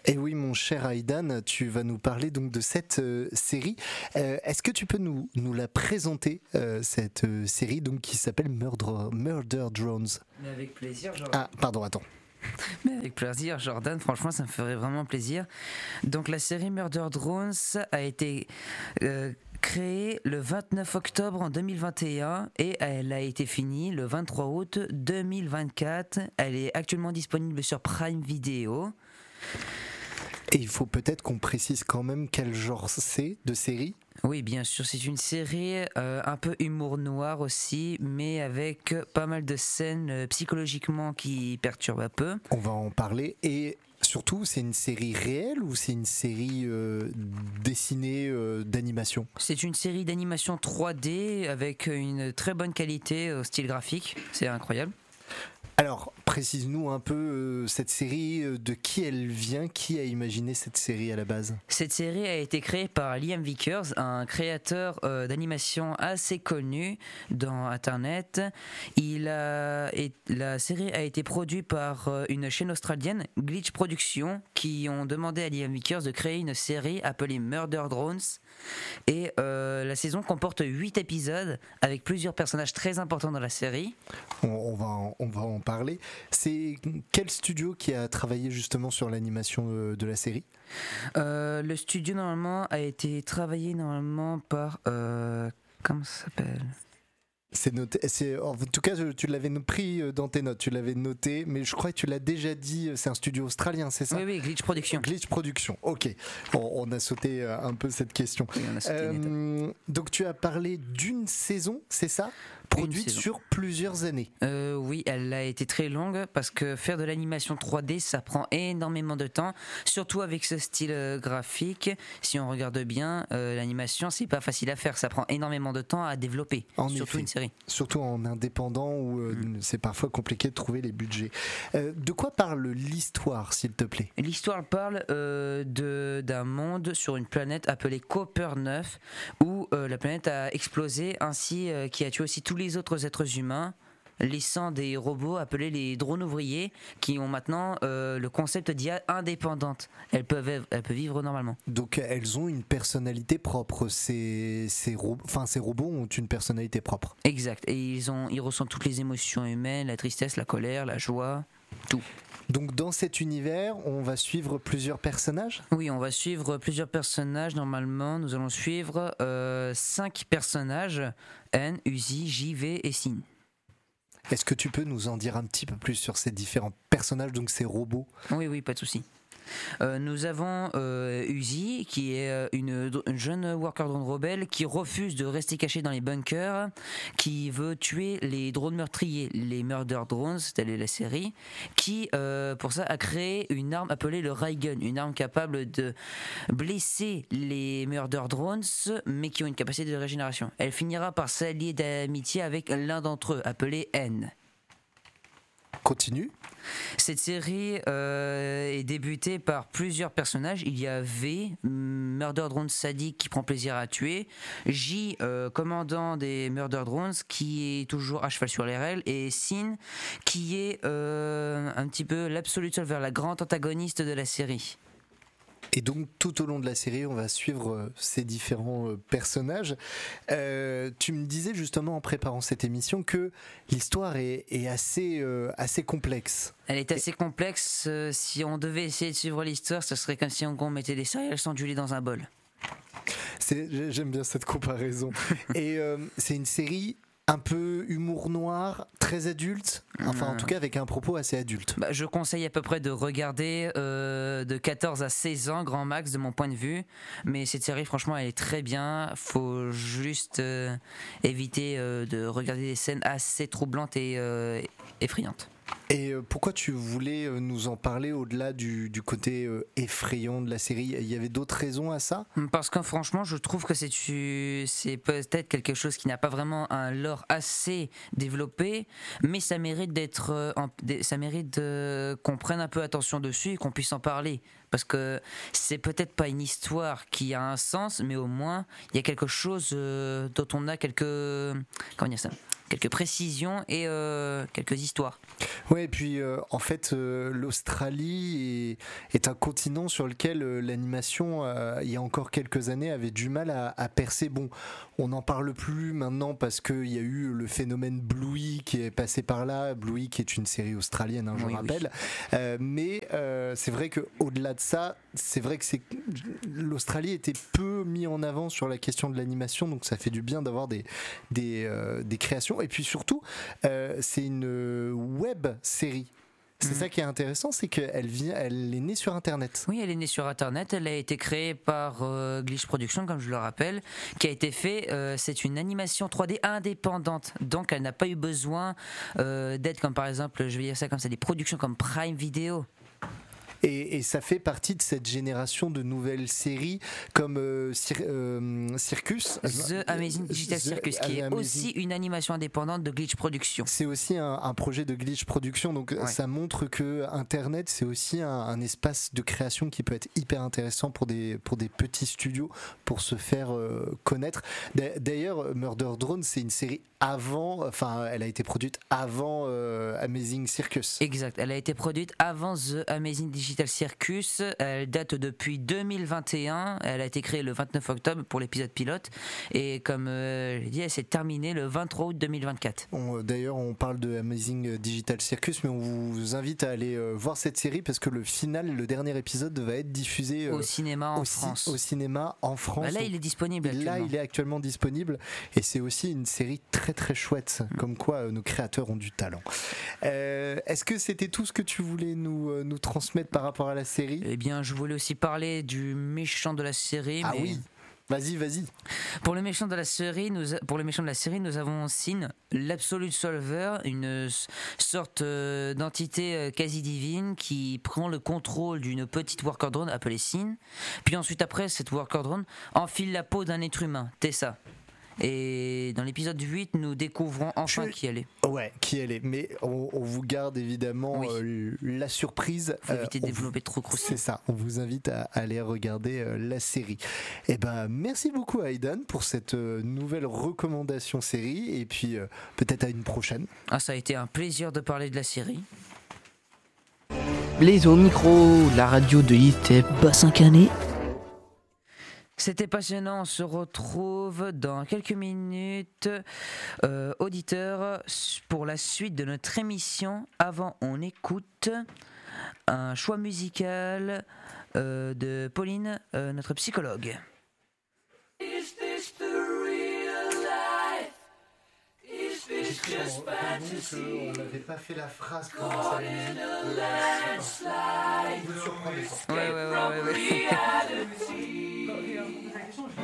Et oui, mon cher Aidan, tu vas nous parler donc de cette série. Est-ce que tu peux nous la présenter, cette série donc, qui s'appelle Murder Drones? Mais avec plaisir, Jordan. Ah, pardon, attends. Mais avec plaisir, Jordan, franchement, ça me ferait vraiment plaisir. Donc, la série Murder Drones a été créée le 29 octobre en 2021 et elle a été finie le 23 août 2024. Elle est actuellement disponible sur Prime Video. Et il faut peut-être qu'on précise quand même quel genre c'est de série. Oui, bien sûr, c'est une série un peu humour noir aussi, mais avec pas mal de scènes psychologiquement qui perturbent un peu. On va en parler. Et surtout, c'est une série réelle ou c'est une série dessinée d'animation? C'est une série d'animation 3D avec une très bonne qualité au style graphique, c'est incroyable. Alors, précise-nous un peu cette série, de qui elle vient, qui a imaginé cette série à la base? Cette série a été créée par Liam Vickers, un créateur d'animation assez connu dans Internet. La série a été produite par une chaîne australienne, Glitch Productions, qui ont demandé à Liam Vickers de créer une série appelée Murder Drones. Et la saison comporte 8 épisodes avec plusieurs personnages très importants dans la série. On va en parler. C'est quel studio qui a travaillé justement sur l'animation de la série? Le studio normalement a été travaillé par comment ça s'appelle? C'est noté. En tout cas, tu l'avais pris dans tes notes. Tu l'avais noté, mais je crois que tu l'as déjà dit. C'est un studio australien, c'est ça? Oui, Glitch Productions. Glitch Productions. Ok. On a sauté un peu cette question. Oui, on a sauté donc tu as parlé d'une saison, c'est ça? Produite sur plusieurs années. Oui, elle a été très longue parce que faire de l'animation 3D, ça prend énormément de temps, surtout avec ce style graphique. Si on regarde bien, l'animation, c'est pas facile à faire, ça prend énormément de temps à développer, surtout une série. Surtout en indépendant où c'est parfois compliqué de trouver les budgets. De quoi parle l'histoire, s'il te plaît? L'histoire parle d'un monde sur une planète appelée Copper 9 où la planète a explosé ainsi qui a tué aussi tous les autres êtres humains, laissant des robots appelés les drones ouvriers qui ont maintenant le concept d'IA indépendante. Elles peuvent vivre normalement. Donc elles ont une personnalité propre. Ces robots ont une personnalité propre. Exact. Et ils ressentent toutes les émotions humaines, la tristesse, la colère, la joie, tout. Donc dans cet univers, on va suivre plusieurs personnages? Oui, on va suivre plusieurs personnages. Normalement, nous allons suivre 5 personnages, N, Uzi, JV et Sin. Est-ce que tu peux nous en dire un petit peu plus sur ces différents personnages, donc ces robots? Oui, pas de souci. Nous avons Uzi qui est une jeune worker drone rebelle qui refuse de rester cachée dans les bunkers, qui veut tuer les drones meurtriers, les Murder Drones, telle est la série, qui pour ça a créé une arme appelée le Raygun, une arme capable de blesser les Murder Drones mais qui ont une capacité de régénération. Elle finira par s'allier d'amitié avec l'un d'entre eux appelé N. Continue. Cette série est débutée par plusieurs personnages. Il y a V, Murder Drone sadique qui prend plaisir à tuer, J, commandant des Murder Drones qui est toujours à cheval sur les règles, et Sin qui est un petit peu l'absolu vers la grande antagoniste de la série. Et donc tout au long de la série, on va suivre ces différents personnages. Tu me disais justement en préparant cette émission que l'histoire est assez complexe. Elle est assez complexe. Si on devait essayer de suivre l'histoire, ce serait comme si on mettait des céréales sans du lait dans un bol. J'aime bien cette comparaison. Et c'est une série un peu humour noir, très adulte, enfin en tout cas avec un propos assez adulte. Je conseille à peu près de regarder de 14 à 16 ans, grand max de mon point de vue, mais cette série franchement elle est très bien, faut juste éviter de regarder des scènes assez troublantes et effrayantes. Et pourquoi tu voulais nous en parler au-delà du côté effrayant de la série? Il y avait d'autres raisons à ça? Parce que franchement, je trouve que c'est peut-être quelque chose qui n'a pas vraiment un lore assez développé, mais ça mérite qu'on prenne un peu attention dessus et qu'on puisse en parler. parce que c'est peut-être pas une histoire qui a un sens, mais au moins il y a quelque chose dont on a quelques précisions et quelques histoires. Ouais, et puis en fait, l'Australie est un continent sur lequel l'animation, il y a encore quelques années, avait du mal à percer. Bon, on n'en parle plus maintenant parce qu'il y a eu le phénomène Bluey qui est passé par là. Bluey qui est une série australienne, je rappelle. Mais c'est vrai qu'au-delà de ça, c'est vrai que l'Australie était peu mis en avant sur la question de l'animation, donc ça fait du bien d'avoir des créations. Et puis surtout, c'est une web série. C'est ça qui est intéressant, c'est qu'elle est née sur Internet. Oui, elle est née sur Internet. Elle a été créée par Glitch Productions, comme je le rappelle, qui a été fait. C'est une animation 3D indépendante, donc elle n'a pas eu besoin d'aide comme par exemple, je vais dire ça comme ça, des productions comme Prime Video. Et ça fait partie de cette génération de nouvelles séries comme Circus. The Amazing Digital Circus, qui est aussi une animation indépendante de Glitch Productions. C'est aussi un projet de Glitch Productions, donc ça montre que Internet, c'est aussi un espace de création qui peut être hyper intéressant pour des petits studios pour se faire connaître. D'ailleurs, Murder Drone, c'est une série elle a été produite avant Amazing Circus. Exact, elle a été produite avant The Amazing Digital Circus. Elle date depuis 2021. Elle a été créée le 29 octobre pour l'épisode pilote. Et comme j'ai dit, elle s'est terminée le 23 août 2024. D'ailleurs, on parle de Amazing Digital Circus, mais on vous invite à aller voir cette série parce que le dernier épisode va être diffusé au cinéma en France. Au cinéma en France. Là, il est disponible actuellement. Là, il est actuellement disponible. Et c'est aussi une série très très chouette, comme quoi nos créateurs ont du talent. Est-ce que c'était tout ce que tu voulais nous transmettre par rapport à la série ? Eh bien, je voulais aussi parler du méchant de la série. Ah oui, vas-y. Pour le méchant de la série, nous avons Sin, l'Absolute Solver, une sorte d'entité quasi divine qui prend le contrôle d'une petite worker drone appelée Sin. Puis ensuite, après, cette worker drone enfile la peau d'un être humain, Tessa. Et dans l'épisode 8, nous découvrons enfin qui elle est. Ouais, qui elle est. Mais on vous garde évidemment la surprise. Faut éviter de développer trop croustillant. C'est ça, on vous invite à aller regarder la série. Et merci beaucoup Aidan pour cette nouvelle recommandation série. Et puis peut-être à une prochaine. Ça a été un plaisir de parler de la série. Blaise au micro, la radio de ITEP Bassin Canet. C'était passionnant, on se retrouve dans quelques minutes, auditeurs, pour la suite de notre émission. Avant, on écoute un choix musical de Pauline, notre psychologue. Is this the real life? Is this just fantasy? On n'avait pas fait la phrase pour ça. Ouais.